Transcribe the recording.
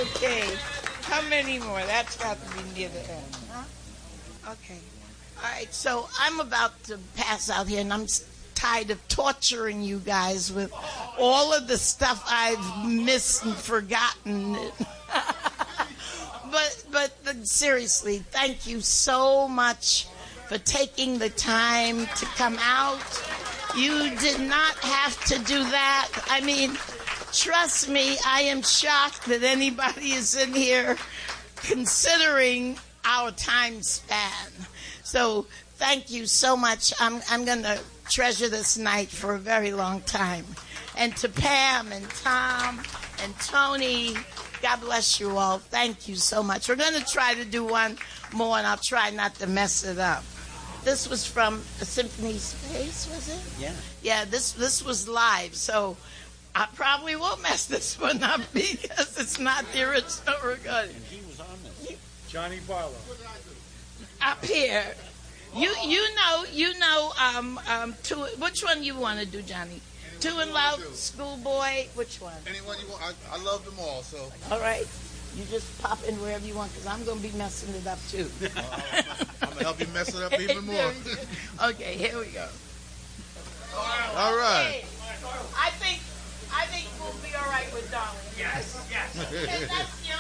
Okay. How many more? That's got to be near the end, huh? Okay. All right. So I'm about to pass out here, and I'm tired of torturing you guys with all of the stuff I've missed and forgotten. but seriously, thank you so much for taking the time to come out. You did not have to do that. I mean, trust me, I am shocked that anybody is in here considering our time span. So thank you so much. I'm going to treasure this night for a very long time. And to Pam and Tom and Tony, God bless you all. Thank you so much. We're going to try to do one more, and I'll try not to mess it up. This was from a Symphony Space, was it? Yeah. Yeah, this was live, so I probably will mess this one up because it's not the original recording. And he was on this. Johnny Barlow. Up here. You know, two, which one you want to do, Johnny? Two in Love, Schoolboy, which one? Anyone you want. I love them all, so. All right. You just pop in wherever you want, because I'm going to be messing it up, too. I'm going to help you mess it up even more. Okay, here we go. All right. I think we'll be all right with Darling. Yes. That's